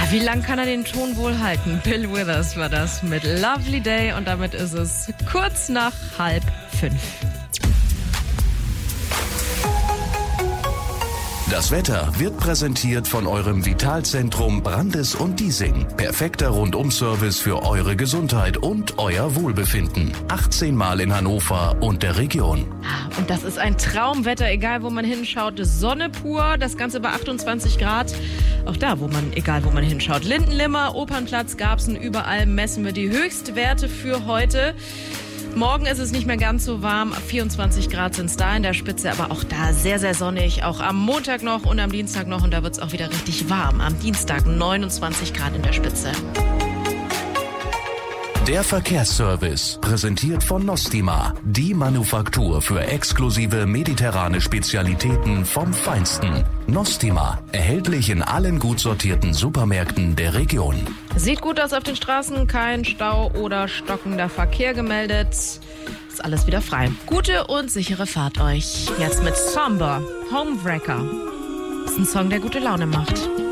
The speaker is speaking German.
Wie lang kann er den Ton wohl halten? Bill Withers war das mit Lovely Day und damit ist es kurz nach 4:30. Das Wetter wird präsentiert von eurem Vitalzentrum Brandes und Diesing. Perfekter Rundum-Service für eure Gesundheit und euer Wohlbefinden. 18 Mal in Hannover und der Region. Und das ist ein Traumwetter, egal wo man hinschaut. Sonne pur, das Ganze bei 28 Grad. Auch da, egal wo man hinschaut. Lindenlimmer, Opernplatz, Garbsen, überall messen wir die Höchstwerte für heute. Morgen ist es nicht mehr ganz so warm, 24 Grad sind es da in der Spitze, aber auch da sehr, sehr sonnig, auch am Montag noch und am Dienstag noch und da wird es auch wieder richtig warm. Am Dienstag 29 Grad in der Spitze. Der Verkehrsservice, präsentiert von Nostima, die Manufaktur für exklusive mediterrane Spezialitäten vom Feinsten. Nostima, erhältlich in allen gut sortierten Supermärkten der Region. Sieht gut aus auf den Straßen, kein Stau oder stockender Verkehr gemeldet. Ist alles wieder frei. Gute und sichere Fahrt euch. Jetzt mit Somber, Homewrecker. Ist ein Song, der gute Laune macht.